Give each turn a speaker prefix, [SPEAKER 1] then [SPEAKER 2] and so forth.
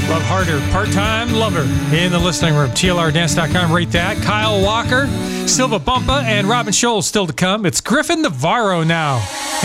[SPEAKER 1] Love Harder, Part-Time Lover in the listening room. TLRDance.com, rate that. Kyle Walker, Silva Bumpa, and Robin Scholl still to come. It's Griffin Navarro now.